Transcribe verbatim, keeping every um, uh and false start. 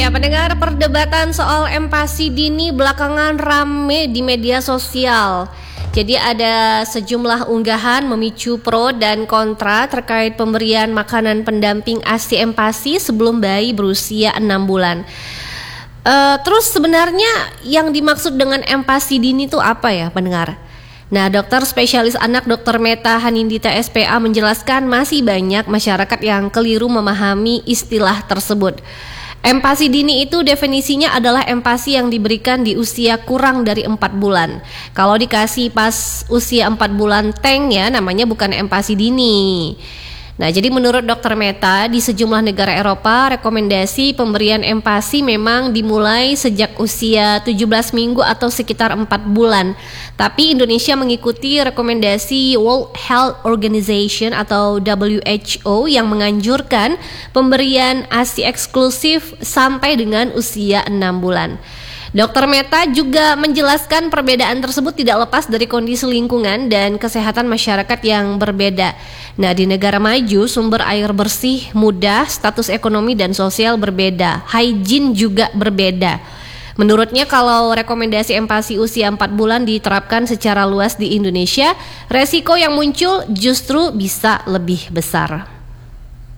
Ya, pendengar, perdebatan soal empati dini belakangan rame di media sosial. Jadi ada sejumlah unggahan memicu pro dan kontra terkait pemberian makanan pendamping ASI empati sebelum bayi berusia enam bulan. Uh, terus sebenarnya yang dimaksud dengan empati dini itu apa ya, pendengar? Nah, dokter spesialis anak Dokter Meta Hanindita S P A menjelaskan masih banyak masyarakat yang keliru memahami istilah tersebut. Empati dini itu definisinya adalah empati yang diberikan di usia kurang dari empat bulan. Kalau dikasih pas usia empat bulan tank ya, namanya bukan empati dini. Nah, jadi menurut Dokter Meta, di sejumlah negara Eropa, rekomendasi pemberian empati memang dimulai sejak usia tujuh belas minggu atau sekitar empat bulan. Tapi Indonesia mengikuti rekomendasi World Health Organization atau W H O yang menganjurkan pemberian ASI eksklusif sampai dengan usia enam bulan. Dokter Meta juga menjelaskan perbedaan tersebut tidak lepas dari kondisi lingkungan dan kesehatan masyarakat yang berbeda. Nah, di negara maju sumber air bersih mudah, status ekonomi dan sosial berbeda, hygiene juga berbeda. Menurutnya kalau rekomendasi empati usia empat bulan diterapkan secara luas di Indonesia, resiko yang muncul justru bisa lebih besar.